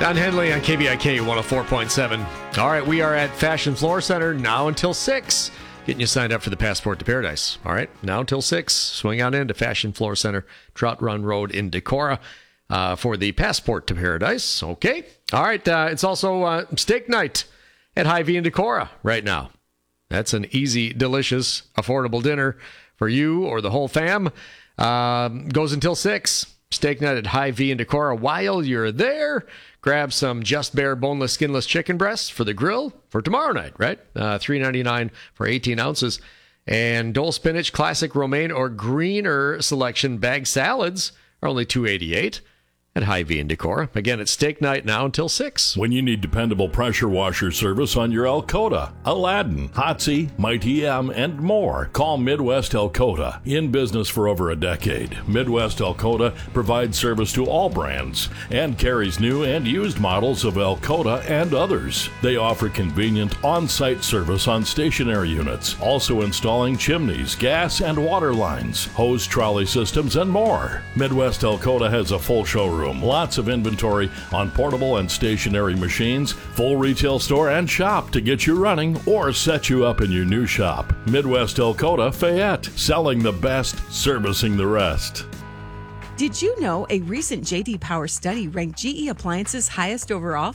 Don Henley on KVIK 104.7. All right, we are at Fashion Floor Center now until 6. Getting you signed up for the Passport to Paradise. All right, now until 6. Swing on into Fashion Floor Center, Trout Run Road in Decorah for the Passport to Paradise. Okay. All right, it's also steak night at Hy-Vee in Decorah right now. That's an easy, delicious, affordable dinner for you or the whole fam. Goes until 6. Steak night at Hy-Vee in Decorah. While you're there, grab some Just Bare boneless, skinless chicken breasts for the grill for tomorrow night, right? $3.99 for 18 ounces. And Dole Spinach Classic Romaine or Greener Selection bag salads are only $2.88 at Hy-Vee in Decorah. Again, it's steak night now until 6. When you need dependable pressure washer service on your Alcoda, Aladdin, Hotsy, Mighty M, and more, call Midwest Alcoda. In business for over a decade, Midwest Alcoda provides service to all brands and carries new and used models of Alcoda and others. They offer convenient on-site service on stationary units, also installing chimneys, gas and water lines, hose trolley systems, and more. Midwest Alcoda has a full showroom, lots of inventory on portable and stationary machines, full retail store and shop to get you running or set you up in your new shop. Midwest Alcoda, Fayette, selling the best, servicing the rest. Did you know a recent J.D. Power study ranked GE Appliances highest overall